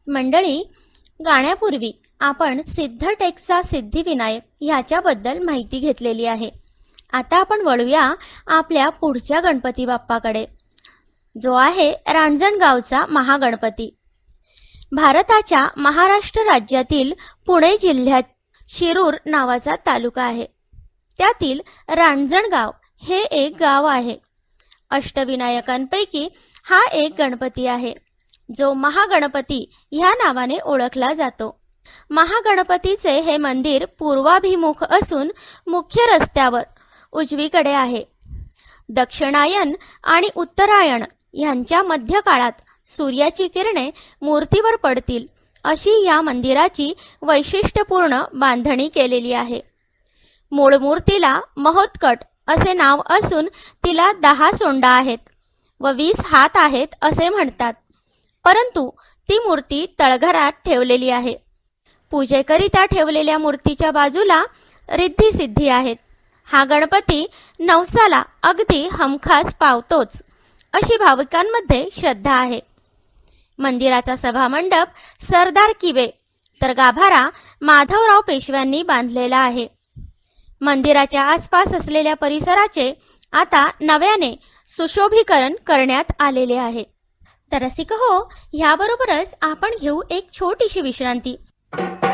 मंडळी, गाण्यापूर्वी आपण सिद्धटेकचा सिद्धिविनायक ह्याच्याबद्दल माहिती घेतलेली आहे. आता आपण वळूया आपल्या पुढच्या गणपती बाप्पाकडे, जो आहे रांजणगावचा महागणपती. भारताच्या महाराष्ट्र राज्यातील पुणे जिल्ह्यात शिरूर नावाचा तालुका आहे. त्यातील रांजणगाव हे एक गाव आहे. अष्टविनायकांपैकी हा एक गणपती आहे, जो महागणपती ह्या नावाने ओळखला जातो. महागणपतीचे हे मंदिर पूर्वाभिमुख असून मुख्य रस्त्यावर उजवीकडे आहे. दक्षिणायन आणि उत्तरायण यांच्या मध्य काळात सूर्याची किरणे मूर्तीवर पडतील अशी या मंदिराची वैशिष्ट्यपूर्ण बांधणी केलेली आहे. मूळ मूर्तीला महोत्कट असे नाव असून तिला 10 सोंडा आहेत व 20 हात आहेत असे म्हणतात, परंतु ती मूर्ती तळघरात ठेवलेली आहे. पूजेकरिता ठेवलेल्या मूर्तीच्या बाजूला रिद्धी सिद्धी आहेत. हा गणपती नवसाला अगदी हमखास पावतोच अशी भाविकांमध्ये श्रद्धा आहे. मंदिराचा सभामंडप सरदार किबे तर गाभारा माधवराव पेशव्यांनी बांधलेला आहे. मंदिराच्या आसपास असलेल्या परिसराचे आता नव्याने सुशोभीकरण करण्यात आलेले आहे. तर रसिक हो, ह्याबरोबरच आपण घेऊ एक छोटीशी विश्रांती.